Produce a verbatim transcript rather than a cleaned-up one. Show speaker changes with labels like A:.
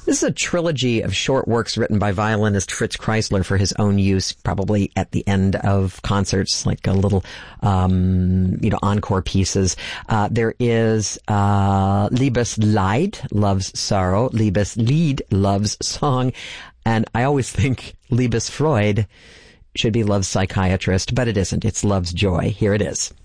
A: This is a trilogy of short works written by violinist Fritz Kreisler for his own use, probably at the end of concerts, like a little, um, you know, encore pieces. Uh, there is, uh, Liebesleid, Love's Sorrow, Liebeslied, Love's Song, and I always think Liebesfreud should be Love's Psychiatrist, but it isn't. It's Love's Joy. Here it is.